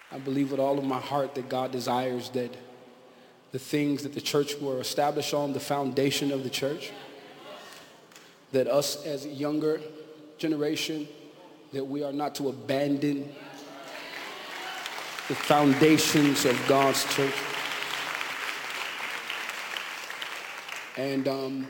I believe with all of my heart that God desires that the things that the church were established on, the foundation of the church, that us as a younger generation, that we are not to abandon the foundations of God's church. And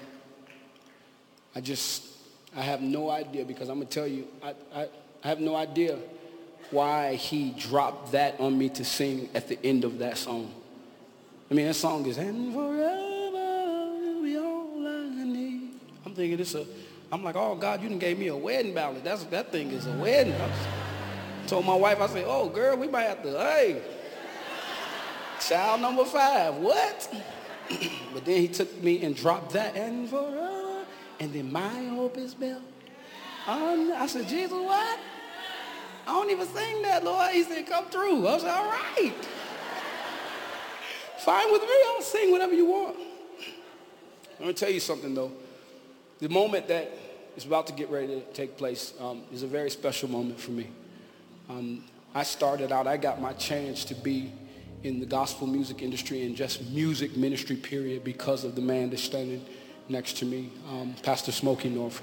I have no idea, because I'm going to tell you, I have no idea why he dropped that on me to sing at the end of that song. I mean, that song is, and forever you'll be all I need. I'm thinking I'm like, oh God, you done gave me a wedding ballad. That thing is a wedding. I told my wife, I said, oh girl, we might have to, hey, child number 5, what? But then he took me and dropped that, and forever, and then my hope is built. I said, Jesus, what? I don't even sing that, Lord. He said, come through. I was like, all right. Fine with me. I'll sing whatever you want. I'm going to tell you something, though. The moment that is about to get ready to take place is a very special moment for me. I got my chance to be in the gospel music industry and just music ministry, period, because of the man that's standing next to me, Pastor Smokey Norfolk.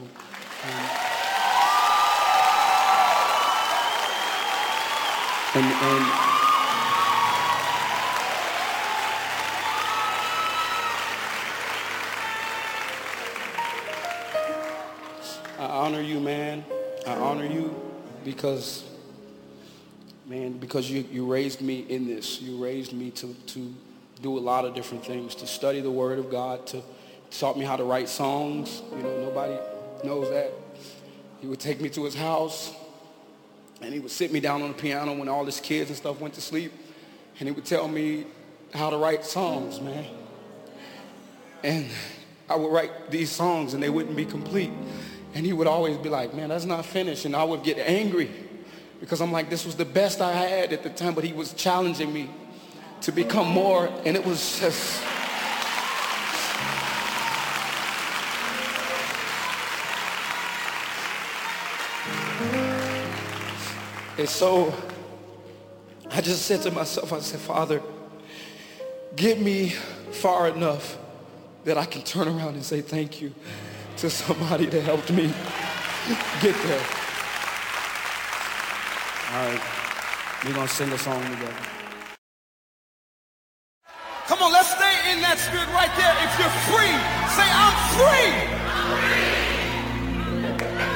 And I honor you, man. I honor you because you raised me in this. You raised me to do a lot of different things, to study the Word of God, to taught me how to write songs. You know, nobody knows that. He would take me to his house, and he would sit me down on the piano when all his kids and stuff went to sleep, and he would tell me how to write songs, man. And I would write these songs, and they wouldn't be complete. And he would always be like, man, that's not finished. And I would get angry because I'm like, this was the best I had at the time, but he was challenging me to become more. And it was just... And so I just said to myself, I said, Father, get me far enough that I can turn around and say thank you to somebody that helped me get there. All right, we're going to sing a song together. Come on, let's stay in that spirit right there. If you're free, say, I'm free.